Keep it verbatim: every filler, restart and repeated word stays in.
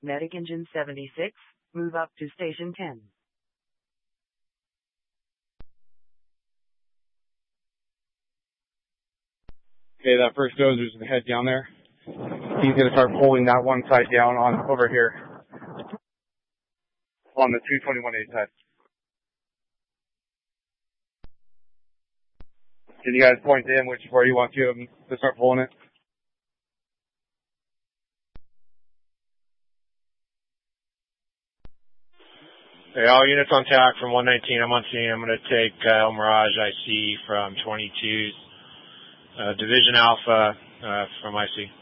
Medic Engine seventy-six, move up to Station ten. Okay, that first dozer's gonna head down there. He's gonna start pulling that one side down on over here on the two twenty-one A side. Can you guys point to him which where you want to, to start pulling it? Hey, all units on T A C from one nineteen. I'm on scene. I'm going to take uh, El Mirage I C from twenty-twos. Uh, Division Alpha uh, from I C.